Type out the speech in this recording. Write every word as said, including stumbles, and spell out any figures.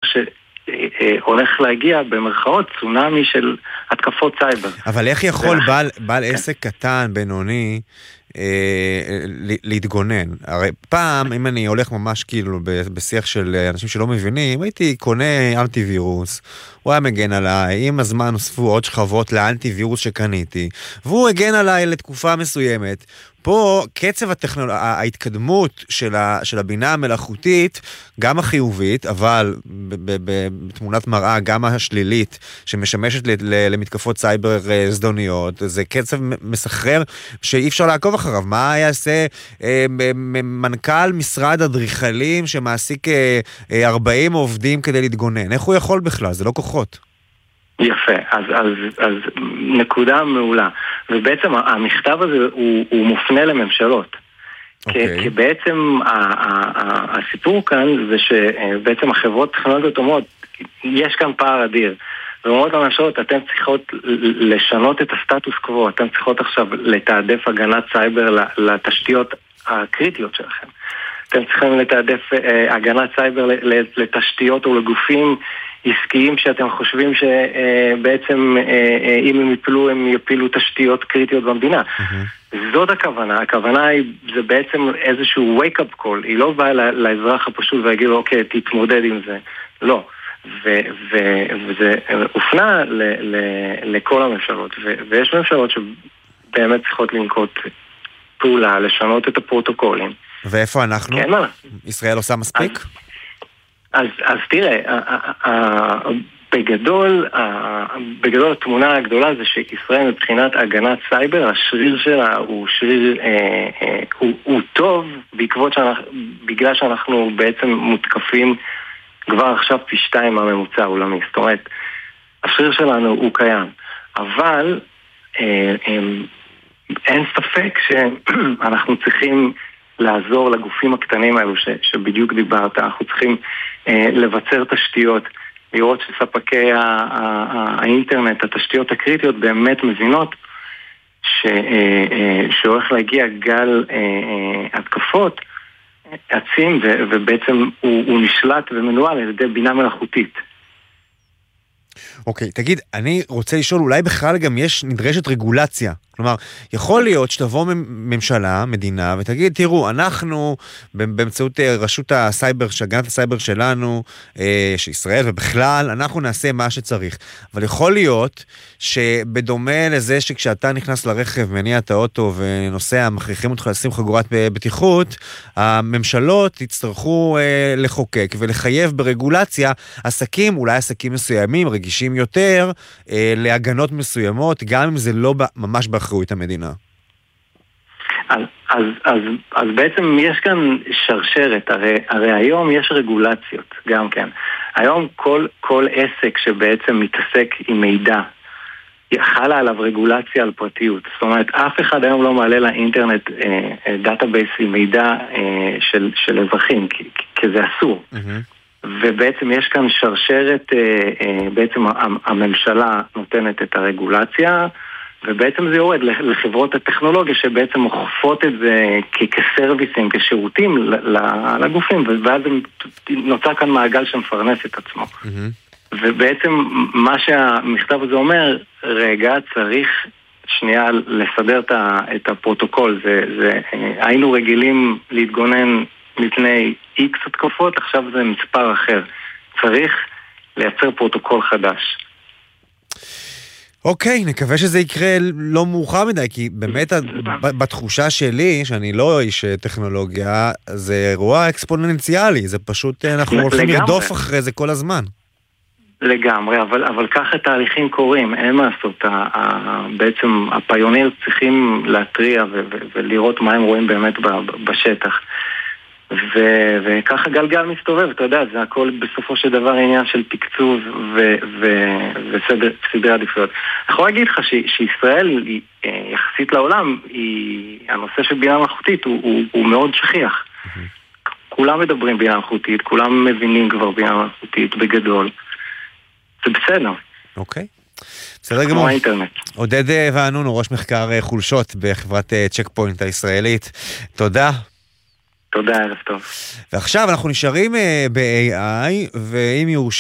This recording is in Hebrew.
שהולך להגיע במרכאות צונאמי של התקפות סייבר. אבל איך יכול בעל, בעל עסק קטן, בינוני, להתגונן? הרי פעם, אם אני הולך ממש כאילו בשיח של אנשים שלא מבינים, הייתי קונה אנטיווירוס, הוא היה מגן עליי, עם הזמן הוספו עוד שכבות לאנטיווירוס שקניתי, והוא הגן עליי לתקופה מסוימת. פה קצב הטכנול... ההתקדמות של, ה... של הבינה המלאכותית, גם החיובית, אבל בתמונת מראה גם השלילית, שמשמשת ל... למתקפות סייבר זדוניות, זה קצב מסחרר שאי אפשר לעקוב אחריו. מה יעשה אה, מנכ"ל משרד אדריכלים שמעסיק אה, ארבעים עובדים כדי להתגונן? איך הוא יכול בכלל? זה לא כוחות. יפה, אז, אז, אז נקודה מעולה. ובעצם המכתב הזה הוא, הוא מופנה לממשלות. Okay. כי, כי בעצם ה, ה, ה, הסיפור כאן זה שבעצם החברות טכנולוגיות אומרות, יש כאן פער אדיר. ואומרות לממשלות, אתן צריכות לשנות את הסטטוס קוו, אתן צריכות עכשיו לתעדף הגנת סייבר לתשתיות הקריטיות שלכם. אתם צריכים לתעדף אה, הגנת סייבר לתשתיות או לגופים עסקיים שאתם חושבים שבעצם אם הם יפלו, הם יפילו תשתיות קריטיות במדינה. זאת הכוונה. הכוונה היא, זה בעצם איזשהו wake-up call. היא לא באה לאזרח הפשוט ויגיד לו, אוקיי, תתמודד עם זה. לא. וזה הופנה לכל הממשלות. ויש ממשלות שבאמת צריכות לנקוט פעולה, לשנות את הפרוטוקולים. ואיפה אנחנו? ישראל עושה מספיק? אז, אז תראה, בגדול, בגדול התמונה הגדולה זה שישראל מבחינת הגנת סייבר, השריר שלה הוא שריר, הוא, הוא טוב בעקבות שאנחנו, בגלל שאנחנו בעצם מותקפים כבר עכשיו פי שתיים מהממוצע העולמי. זאת אומרת, השריר שלנו הוא קיים, אבל אין ספק שאנחנו צריכים לעזור לגופים הקטנים האלו ש, שבדיוק דיברת. אנחנו צריכים אה, לבצר תשתיות, לראות שספקי ה, ה, ה, האינטרנט, התשתיות הקריטיות באמת מבינות ש, אה, אה, שהולך להגיע גל אה, אה, התקפות עצים, ו, ובעצם הוא, הוא נשלט ומנוהל על ידי בינה מלאכותית. אוקיי, תגיד, אני רוצה לשאול, אולי בכלל גם יש, נדרשת רגולציה. כלומר, יכול להיות שתבוא ממשלה, מדינה, ותגיד, תראו, אנחנו, באמצעות רשות הסייבר, הגנת הסייבר שלנו, שישראל ובכלל, אנחנו נעשה מה שצריך. אבל יכול להיות שבדומה לזה שכשאתה נכנס לרכב, מניע את האוטו ונוסע, מכריחים אותך לשים חגורת בטיחות, הממשלות יצטרכו לחוקק ולחייב ברגולציה עסקים, אולי עסקים מסוימים, רגישים יותר, להגנות מסוימות, גם אם זה לא ממש באחריות המדינה. אז, אז, אז, אז בעצם יש כאן שרשרת, הרי, הרי היום יש רגולציות, גם כן. היום כל, כל עסק שבעצם מתעסק עם מידע, חלה עליו רגולציה על פרטיות. זאת אומרת, אף אחד היום לא מעלה לאינטרנט אה, אה, דאטאבייס עם מידע אה, של, של אזרחים, כי, כי זה אסור. Mm-hmm. ובעצם יש כאן שרשרת, אה, אה, בעצם הממשלה נותנת את הרגולציה, ובעצם זה יורד לחברות הטכנולוגיה שבעצם אוכפות את זה כסרוויסים, כשירותים לגופים, ואז נוצר כאן מעגל שמפרנס את עצמו. Mm-hmm. ובעצם מה שהמכתב הזה אומר, רגע, צריך שנייה לסדר את הפרוטוקול. זה, זה, היינו רגילים להתגונן מפני איקס התקפות, עכשיו זה מספר אחר. צריך לייצר פרוטוקול חדש. אוקיי, נקווה שזה יקרה לא מאוחר מדי, כי באמת בתחושה שלי, שאני לא איש טכנולוגיה, זה אירוע אקספוננציאלי, זה פשוט, אנחנו הולכים לרדוף אחרי זה כל הזמן. לגמרי, אבל, אבל ככה תהליכים קורים, אין מה לעשות, בעצם הפיוניר צריכים להטריע ולראות מה הם רואים באמת בשטח. ו- וככה גלגל מסתובב, אתה יודע, זה הכל בסופו של דבר עניין של תקצוב ו- ו- וסדרי עדיפויות. אני יכול להגיד לך ש- שישראל היא, יחסית לעולם, היא, הנושא של בינה מלאכותית הוא, הוא, הוא מאוד שכיח. Mm-hmm. כולם מדברים בינה מלאכותית, כולם מבינים כבר בינה מלאכותית בגדול. זה בסדר. אוקיי. בסדר גמור. עודד וענונו, ראש מחקר חולשות בחברת צ'ק פוינט הישראלית. תודה. תודה, ערב טוב. ועכשיו אנחנו נשארים ב-איי איי, ואם יורשה